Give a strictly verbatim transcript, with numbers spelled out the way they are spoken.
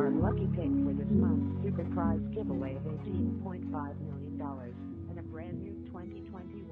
lucky pick for this month's super prize giveaway of eighteen point five million dollars and a brand new twenty twenty